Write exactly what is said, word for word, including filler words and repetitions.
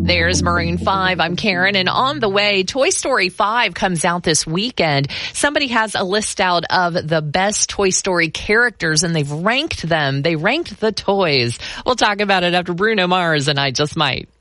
There's Maroon five. I'm Karen, and on the way, Toy Story five comes out this weekend. Somebody has a list out of the best Toy Story characters, and they've ranked them. They ranked the toys. We'll talk about it after Bruno Mars and I Just Might.